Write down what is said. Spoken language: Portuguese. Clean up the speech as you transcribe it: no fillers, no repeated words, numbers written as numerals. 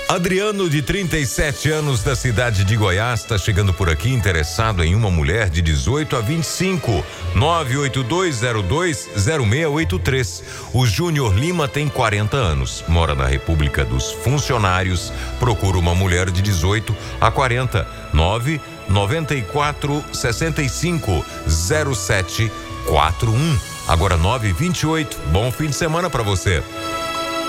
Adriano, de 37 anos, da cidade de Goiás, está chegando por aqui interessado em uma mulher de 18 a 25. 982020683. O Júnior Lima tem 40 anos, mora na República dos Funcionários, procura uma mulher de 18 a 40. 994650741. Agora 9h28. Bom fim de semana para você.